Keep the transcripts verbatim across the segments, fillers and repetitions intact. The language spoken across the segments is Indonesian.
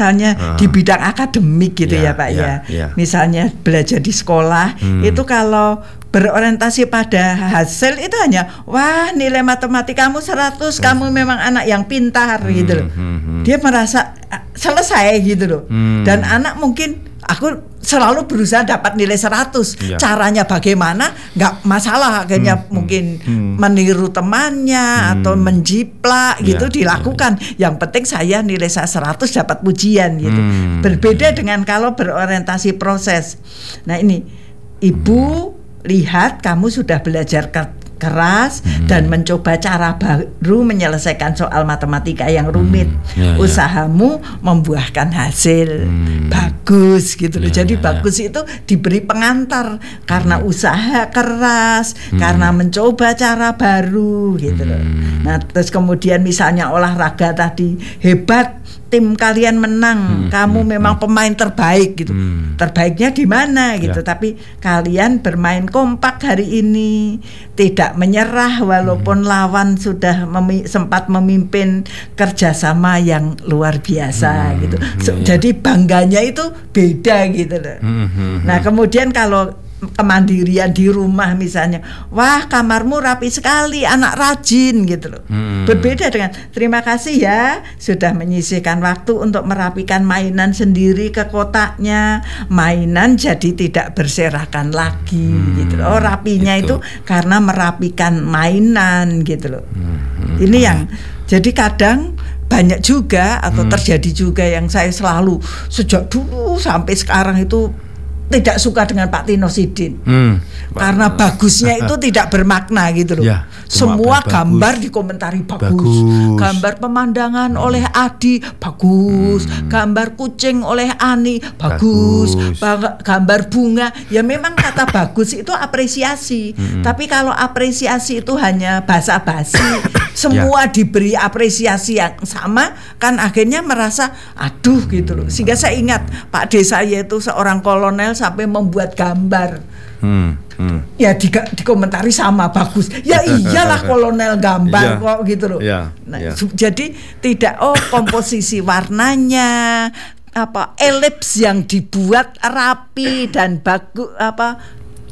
misalnya uh. di bidang akademik gitu yeah, ya Pak yeah, ya. Yeah. Misalnya belajar di sekolah hmm. itu kalau berorientasi pada hasil itu hanya wah nilai matematikamu seratus, hmm. kamu memang anak yang pintar hmm. gitu loh. Hmm. Dia merasa selesai gitu loh. Hmm. Dan anak mungkin aku selalu berusaha dapat nilai seratus. Ya. Caranya bagaimana nggak masalah, akhirnya hmm. mungkin hmm. meniru temannya hmm. atau menjiplak gitu ya. Dilakukan. Ya. Yang penting saya nilai saya seratus dapat pujian gitu. Hmm. Berbeda dengan kalau berorientasi proses. Nah ini ibu hmm. lihat kamu sudah belajar keras hmm. dan mencoba cara baru menyelesaikan soal matematika yang rumit. Hmm. Ya, usahamu ya. Membuahkan hasil hmm. bagus gitu loh. Ya, Jadi ya, bagus ya. Itu diberi pengantar karena hmm. usaha keras, hmm. karena mencoba cara baru gitu loh. Hmm. Nah, terus kemudian misalnya olahraga tadi hebat, tim kalian menang, hmm, kamu hmm, memang hmm. pemain terbaik gitu. Hmm. Terbaiknya di mana gitu. Ya. Tapi kalian bermain kompak hari ini, tidak menyerah walaupun hmm. lawan sudah memi- sempat memimpin kerjasama yang luar biasa hmm. gitu. So, ya, ya. Jadi bangganya itu beda gitu loh. Hmm, hmm, nah kemudian kalau kemandirian di rumah misalnya, wah kamarmu rapi sekali, anak rajin gitu loh. Hmm. Berbeda dengan terima kasih ya sudah menyisihkan waktu untuk merapikan mainan sendiri ke kotaknya, mainan jadi tidak berserakan lagi hmm. gitu loh. Oh rapinya itu. itu karena merapikan mainan gitu loh. Hmm. Ini yang jadi kadang banyak juga atau hmm. terjadi juga yang saya selalu sejak dulu sampai sekarang itu tidak suka dengan Pak Tino Sidin hmm. karena bagusnya itu tidak bermakna gitu loh. Ya, semua gambar bagus. Dikomentari bagus. bagus gambar pemandangan hmm. oleh Adi bagus, hmm. gambar kucing oleh Ani bagus, bagus. Bang- gambar bunga ya memang kata bagus itu apresiasi hmm. tapi kalau apresiasi itu hanya basa-basi semua ya. Diberi apresiasi yang sama kan akhirnya merasa aduh gitu loh. Sehingga saya ingat Pak D saya itu seorang kolonel sampai membuat gambar hmm, hmm. ya di, dikomentari sama bagus ya iyalah kolonel gambar yeah. kok gitu loh yeah, nah, yeah. Jadi tidak oh komposisi warnanya apa elips yang dibuat rapi dan bagus apa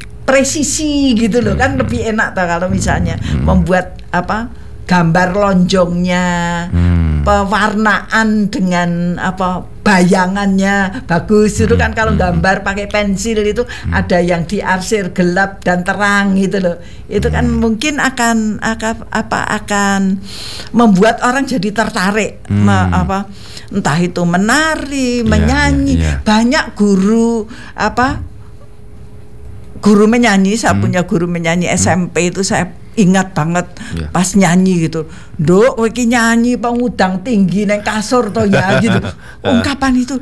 presisi gitu loh kan lebih enak tuh kalau misalnya hmm. membuat apa gambar lonjongnya hmm. pewarnaan dengan apa bayangannya bagus itu kan kalau gambar pakai pensil itu hmm. ada yang diarsir gelap dan terang gitu loh itu kan hmm. mungkin akan akan apa akan membuat orang jadi tertarik hmm. me, apa entah itu menari menyanyi yeah, yeah, yeah. banyak guru apa guru menyanyi saya hmm. punya guru menyanyi S M P itu saya ingat banget yeah. pas nyanyi gitu, Dok, kowe iki nyanyi pengudang tinggi neng kasur to ya gitu. Ungkapan itu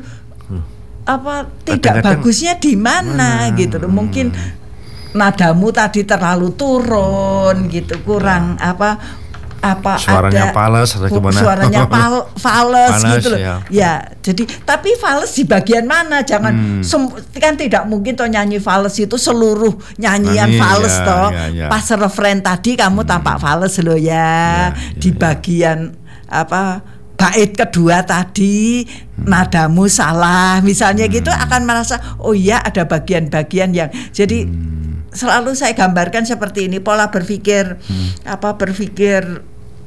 apa tidak kadang-kadang bagusnya di mana gitu loh. Mungkin nadamu tadi terlalu turun gitu, kurang ya. apa apa suaranya ada fales atau gimana? Suaranya pal, fales Panas, gitu loh. Ya. ya, jadi tapi fales di bagian mana? Jangan hmm. sem- kan tidak mungkin toh nyanyi fales itu seluruh nyanyian Nyanyi, fales ya, toh. Ya, ya. Pas referen tadi kamu hmm. tampak fales loh ya. ya, ya di ya. Bagian apa bait kedua tadi hmm. nadamu salah misalnya hmm. gitu akan merasa oh iya ada bagian-bagian yang jadi hmm. selalu saya gambarkan seperti ini pola berpikir hmm. apa berpikir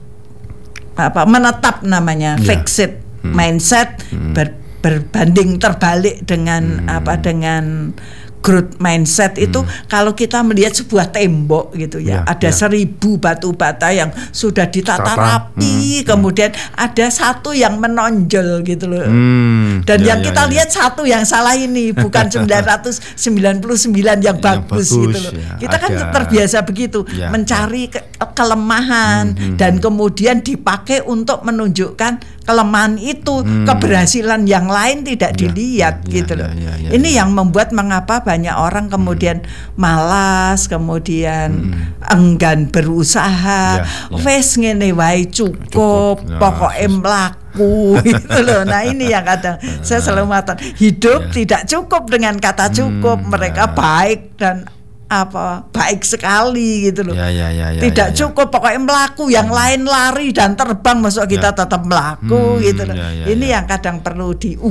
apa menetap namanya ya. Fixed hmm. mindset hmm. ber, berbanding terbalik dengan hmm. apa dengan growth mindset itu hmm. kalau kita melihat sebuah tembok gitu ya, ya ada ya. seribu batu bata yang sudah ditata Tata. rapi hmm. kemudian ada satu yang menonjol gitu loh hmm. dan ya, yang ya, kita ya. lihat satu yang salah ini bukan sembilan ratus sembilan puluh sembilan yang, yang bagus, bagus gitu loh ya, kita ada. Kan terbiasa begitu ya, mencari ke- kelemahan hmm. dan kemudian dipakai untuk menunjukkan kelemahan itu hmm. keberhasilan yang lain tidak ya, dilihat ya, gitu ya, loh ya, ya, ini ya. Yang membuat mengapa banyak orang kemudian hmm. malas, kemudian hmm. enggan berusaha, ya, wes ya. ngene wae cukup, cukup. Ya, pokoknya mlaku gitu loh. Nah ini yang kadang saya selalu mengatakan hidup ya. tidak cukup dengan kata cukup, hmm, mereka ya. baik dan apa baik sekali gitu loh. Ya, ya, ya, ya, tidak ya, ya. cukup pokoknya melaku, yang hmm. lain lari dan terbang, masuk kita ya. tetap melaku hmm, gitu loh. Ya, ya, Ini ya. yang kadang perlu di